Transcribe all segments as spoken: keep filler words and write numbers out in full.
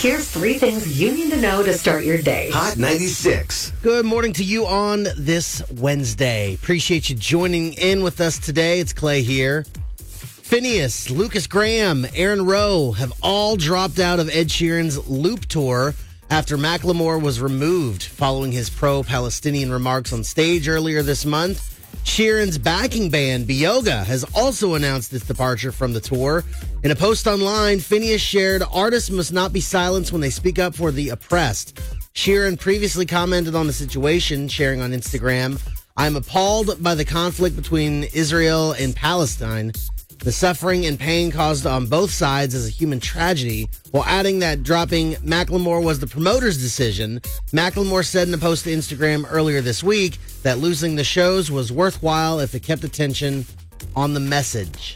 Here's three things you need to know to start your day. Hot ninety-six. Good morning to you on this Wednesday. Appreciate you joining in with us today. It's Clay here. Phineas, Lucas Graham, Aaron Rowe have all dropped out of Ed Sheeran's Loop Tour after Macklemore was removed following his pro-Palestinian remarks on stage earlier this month. Sheeran's backing band, Bioga, has also announced its departure from the tour. In a post online, Phineas shared, "Artists must not be silenced when they speak up for the oppressed." Sheeran previously commented on the situation, sharing on Instagram, "I'm appalled by the conflict between Israel and Palestine. The suffering and pain caused on both sides is a human tragedy," while adding that dropping Macklemore was the promoter's decision. Macklemore said in a post to Instagram earlier this week that losing the shows was worthwhile if it kept attention on the message.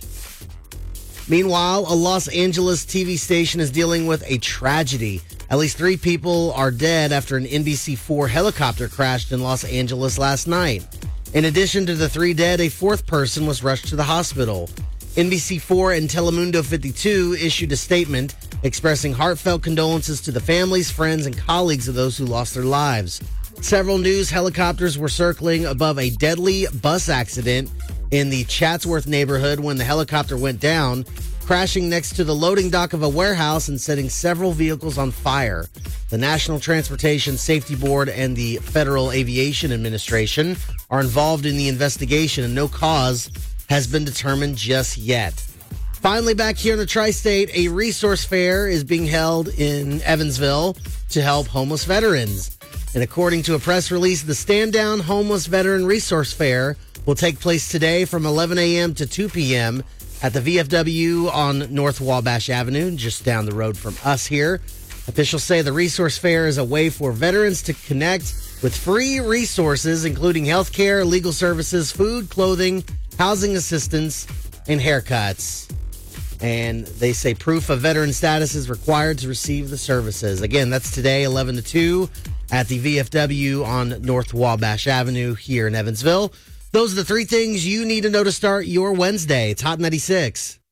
Meanwhile, a Los Angeles T V station is dealing with a tragedy. At least three people are dead after an N B C four helicopter crashed in Los Angeles last night. In addition to the three dead, a fourth person was rushed to the hospital. N B C four and Telemundo fifty-two issued a statement expressing heartfelt condolences to the families, friends, and colleagues of those who lost their lives. Several news helicopters were circling above a deadly bus accident in the Chatsworth neighborhood when the helicopter went down, crashing next to the loading dock of a warehouse and setting several vehicles on fire. The National Transportation Safety Board and the Federal Aviation Administration are involved in the investigation, and no cause has been determined just yet. Finally, back here in the tri-state, a resource fair is being held in Evansville to help homeless veterans. And according to a press release, the Stand Down Homeless Veteran Resource Fair will take place today from eleven a.m. to two p.m. at the V F W on North Wabash Avenue, just down the road from us here. Officials say the resource fair is a way for veterans to connect with free resources, including health care, legal services, food, clothing, housing assistance, and haircuts. And they say proof of veteran status is required to receive the services. Again, that's today, eleven to two, at the V F W on North Wabash Avenue here in Evansville. Those are the three things you need to know to start your Wednesday. It's Hot ninety-six.